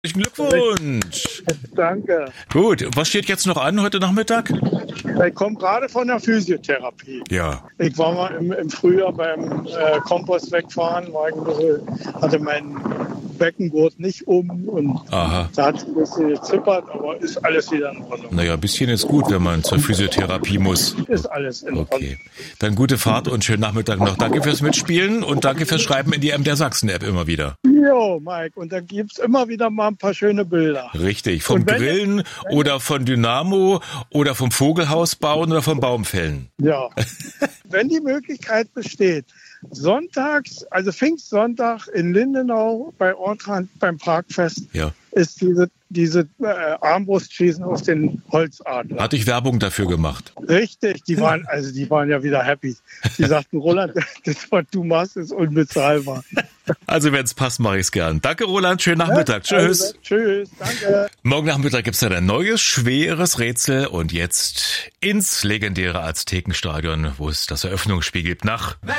Glückwunsch. Danke. Gut, was steht jetzt noch an heute Nachmittag? Ich komme gerade von der Physiotherapie. Ja. Ich war mal im Frühjahr beim Kompost wegfahren, hatte meinen Beckengurt nicht um und Aha. da hat es ein bisschen gezippert, aber ist alles wieder in Ordnung. Naja, ein bisschen ist gut, wenn man zur Physiotherapie muss. Ist alles in Ordnung. Okay. Dann gute Fahrt und schönen Nachmittag noch. Danke fürs Mitspielen und danke fürs Schreiben in die MDR Sachsen-App immer wieder. Jo, Mike, und da gibt's immer wieder mal ein paar schöne Bilder. Richtig, vom Grillen oder von Dynamo oder vom Vogelhaus bauen oder vom Baumfällen. Ja, wenn die Möglichkeit besteht, sonntags, also Pfingstsonntag in Lindenau bei Ortrand beim Parkfest, Ja. ist diese Armbrustschießen auf den Holzadler. Hatte ich Werbung dafür gemacht. Richtig, die waren ja wieder happy. Die sagten, Roland, das, was du machst, ist unbezahlbar. Also wenn es passt, mache ich es gern. Danke, Roland. Schönen Nachmittag. Tschüss. Also, tschüss, danke. Morgen Nachmittag gibt's dann ein neues, schweres Rätsel und jetzt ins legendäre Aztekenstadion, wo es das Eröffnungsspiel gibt nach